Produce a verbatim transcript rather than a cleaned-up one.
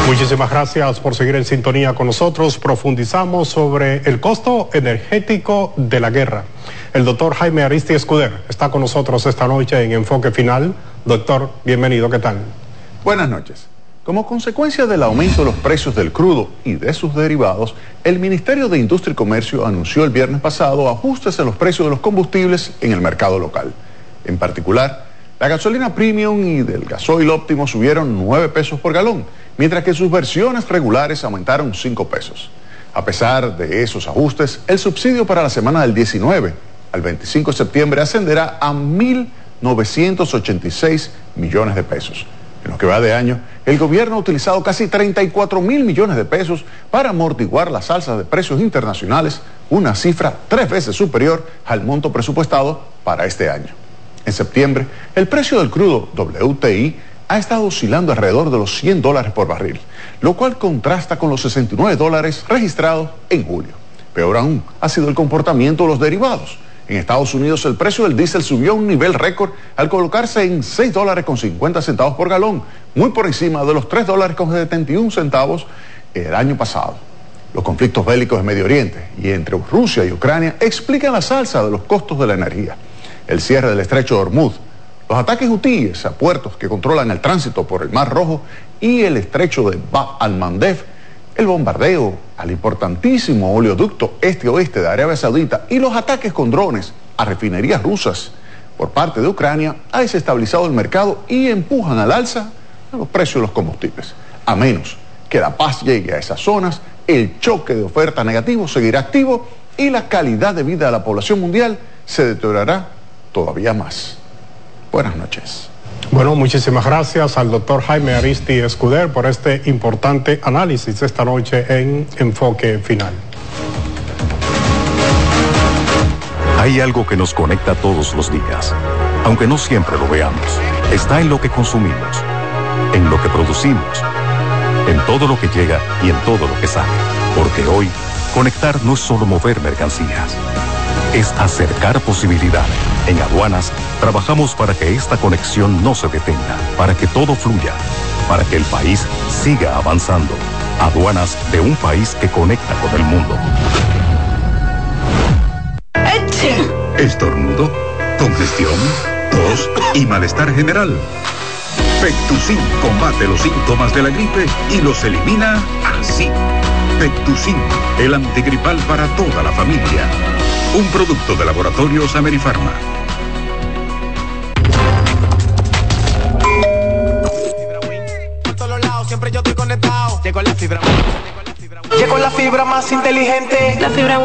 Muchísimas gracias por seguir en sintonía con nosotros. Profundizamos sobre el costo energético de la guerra. El doctor Jaime Ariztí Escuder está con nosotros esta noche en Enfoque Final. Doctor, bienvenido, ¿qué tal? Buenas noches. Como consecuencia del aumento de los precios del crudo y de sus derivados, el Ministerio de Industria y Comercio anunció el viernes pasado ajustes en los precios de los combustibles en el mercado local. En particular, la gasolina premium y del gasoil óptimo subieron nueve pesos por galón, mientras que sus versiones regulares aumentaron cinco pesos. A pesar de esos ajustes, el subsidio para la semana del diecinueve al veinticinco de septiembre ascenderá a mil novecientos ochenta y seis millones de pesos. En lo que va de año, el gobierno ha utilizado casi treinta y cuatro mil millones de pesos para amortiguar las alzas de precios internacionales, una cifra tres veces superior al monto presupuestado para este año. En septiembre, el precio del crudo W T I ha estado oscilando alrededor de los cien dólares por barril, lo cual contrasta con los sesenta y nueve dólares registrados en julio. Peor aún ha sido el comportamiento de los derivados. En Estados Unidos el precio del diésel subió a un nivel récord al colocarse en seis dólares con cincuenta centavos por galón, muy por encima de los tres dólares con setenta y un centavos el año pasado. Los conflictos bélicos en Medio Oriente y entre Rusia y Ucrania explican la alza de los costos de la energía. El cierre del estrecho de Hormuz, los ataques hutíes a puertos que controlan el tránsito por el Mar Rojo y el estrecho de Bab al-Mandeb, el bombardeo al importantísimo oleoducto este-oeste de Arabia Saudita y los ataques con drones a refinerías rusas por parte de Ucrania ha desestabilizado el mercado y empujan al alza a los precios de los combustibles. A menos que la paz llegue a esas zonas, el choque de oferta negativo seguirá activo y la calidad de vida de la población mundial se deteriorará todavía más. Buenas noches. Bueno, muchísimas gracias al doctor Jaime Ariztí Escuder por este importante análisis esta noche en Enfoque Final. Hay algo que nos conecta todos los días, aunque no siempre lo veamos. Está en lo que consumimos, en lo que producimos, en todo lo que llega y en todo lo que sale. Porque hoy, conectar no es solo mover mercancías, es acercar posibilidades. En Aduanas, trabajamos para que esta conexión no se detenga, para que todo fluya, para que el país siga avanzando. Aduanas de un país que conecta con el mundo. Estornudo, congestión, tos y malestar general. Pectusin combate los síntomas de la gripe y los elimina así. Pectusin, el antigripal para toda la familia. Un producto de Laboratorios Amerifarma. Siempre yo estoy conectado. Llegó la fibra. Llegó la fibra más inteligente. La fibra